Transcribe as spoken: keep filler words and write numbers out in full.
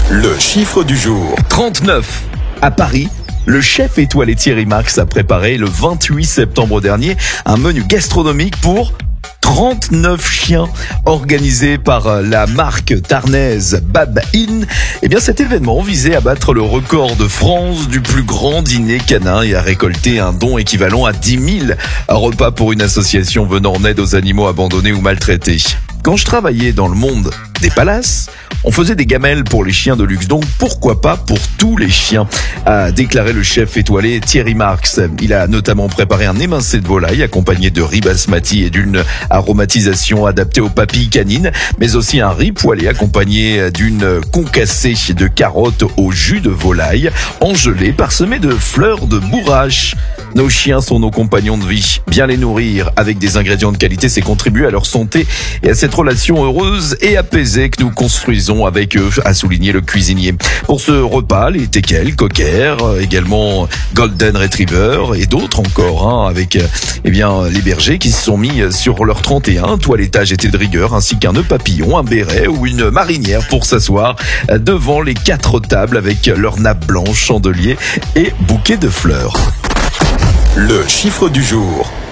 Le chiffre du jour. trente-neuf. À Paris, le chef étoilé Thierry Marx a préparé le vingt-huit septembre dernier un menu gastronomique pour trente-neuf chiens organisé par la marque tarnaise Bab In. Eh bien, cet événement visait à battre le record de France du plus grand dîner canin et à récolter un don équivalent à dix mille repas pour une association venant en aide aux animaux abandonnés ou maltraités. Quand je travaillais dans le monde des palaces, on faisait des gamelles pour les chiens de luxe, donc pourquoi pas pour tous les chiens, a déclaré le chef étoilé Thierry Marx. Il a notamment préparé un émincé de volaille accompagné de riz basmati et d'une aromatisation adaptée aux papilles canines, mais aussi un riz poêlé accompagné d'une concassée de carottes au jus de volaille, engelé parsemé de fleurs de bourrache. Nos chiens sont nos compagnons de vie. Bien les nourrir avec des ingrédients de qualité, c'est contribuer à leur santé et à cette relation heureuse et apaisée que nous construisons avec eux, a souligné le cuisinier. Pour ce repas, les teckels, cocker, également golden retriever et d'autres encore, hein, avec eh bien les bergers qui se sont mis sur leur trente et un. Un toilettage était de rigueur, ainsi qu'un nœud papillon, un béret ou une marinière pour s'asseoir devant les quatre tables avec leur nappe blanche, chandelier et bouquet de fleurs. Le chiffre du jour.